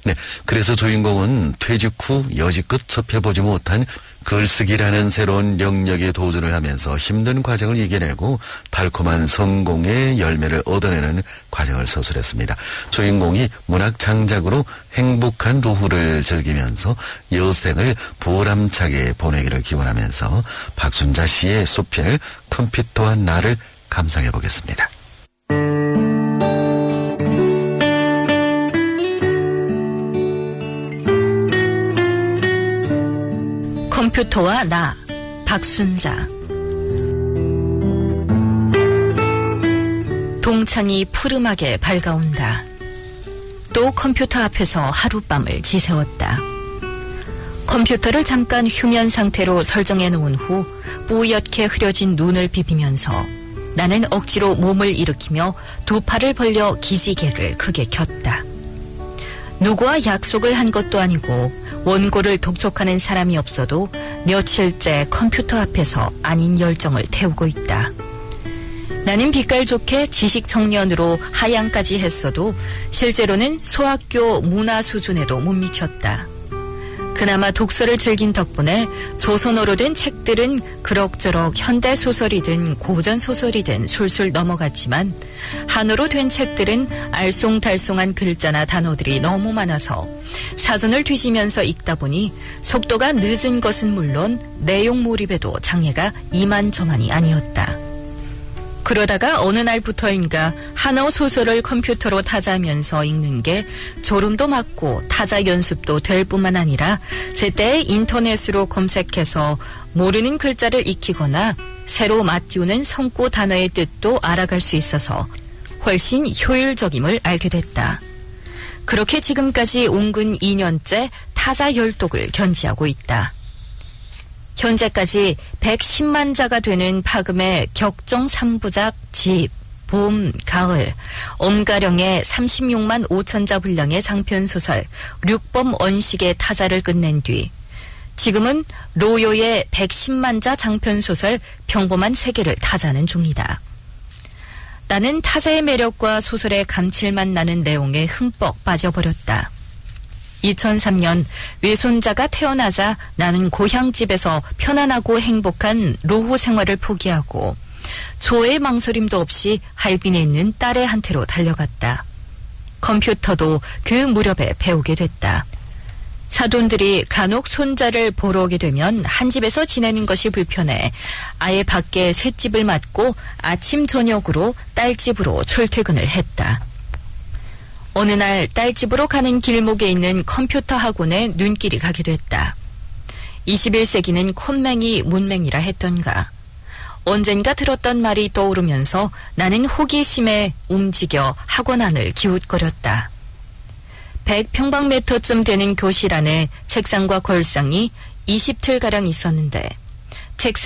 네, 그래서 주인공은 퇴직 후 여지껏 접해보지 못한 글쓰기라는 새로운 영역에 도전을 하면서 힘든 과정을 이겨내고 달콤한 성공의 열매를 얻어내는 과정을 서술했습니다. 주인공이 문학 창작으로 행복한 노후를 즐기면서 여생을 보람차게 보내기를 기원하면서 박순자 씨의 소필 컴퓨터와 나를 감상해 보겠습니다. 컴퓨터와 나, 박순자. 동창이 푸름하게 밝아온다. 또 컴퓨터 앞에서 하룻밤을 지새웠다. 컴퓨터를 잠깐 휴면 상태로 설정해 놓은 후 뿌옇게 흐려진 눈을 비비면서 나는 억지로 몸을 일으키며 두 팔을 벌려 기지개를 크게 켰다. 누구와 약속을 한 것도 아니고 원고를 독촉하는 사람이 없어도 며칠째 컴퓨터 앞에서 아닌 열정을 태우고 있다. 나는 빛깔 좋게 지식 청년으로 하향까지 했어도 실제로는 소학교 문화 수준에도 못 미쳤다. 그나마 독서를 즐긴 덕분에 조선어로 된 책들은 그럭저럭 현대소설이든 고전소설이든 술술 넘어갔지만 한어로 된 책들은 알쏭달쏭한 글자나 단어들이 너무 많아서 사전을 뒤지면서 읽다 보니 속도가 늦은 것은 물론 내용 몰입에도 장애가 이만저만이 아니었다. 그러다가 어느 날부터인가 한어 소설을 컴퓨터로 타자면서 읽는 게 졸음도 맞고 타자 연습도 될 뿐만 아니라 제때 인터넷으로 검색해서 모르는 글자를 익히거나 새로 맞띄우는 성구 단어의 뜻도 알아갈 수 있어서 훨씬 효율적임을 알게 됐다. 그렇게 지금까지 옹근 2년째 타자 열독을 견지하고 있다. 현재까지 110만 자가 되는 파금의 격정 3부작 집, 봄, 가을, 엄가령의 36만 5천 자 분량의 장편소설 륙범 언식의 타자를 끝낸 뒤 지금은 로요의 110만 자 장편소설 평범한 세계를 타자는 중이다. 나는 타자의 매력과 소설의 감칠맛 나는 내용에 흠뻑 빠져버렸다. 2003년 외손자가 태어나자 나는 고향집에서 편안하고 행복한 노후 생활을 포기하고 조의 망설임도 없이 할빈에 있는 딸의 한테로 달려갔다. 컴퓨터도 그 무렵에 배우게 됐다. 사돈들이 간혹 손자를 보러 오게 되면 한 집에서 지내는 것이 불편해 아예 밖에 셋집을 맡고 아침 저녁으로 딸집으로 출퇴근을 했다. 어느 날 딸집으로 가는 길목에 있는 컴퓨터 학원에 눈길이 가게 됐다. 21세기는 콧맹이 문맹이라 했던가. 언젠가 들었던 말이 떠오르면서 나는 호기심에 움직여 학원 안을 기웃거렸다. 100평방미터쯤 되는 교실 안에 책상과 걸상이 20틀가량 있었는데 책상